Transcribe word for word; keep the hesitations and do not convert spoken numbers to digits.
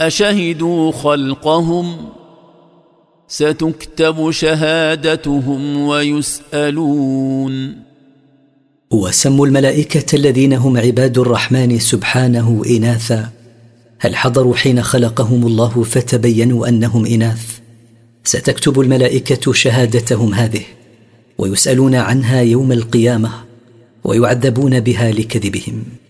أشهدوا خلقهم ستكتب شهادتهم ويسألون. وسموا الملائكة الذين هم عباد الرحمن سبحانه إناثا، هل حضروا حين خلقهم الله فتبينوا أنهم إناث؟ ستكتب الملائكة شهادتهم هذه، ويسألون عنها يوم القيامة، ويعذبون بها لكذبهم.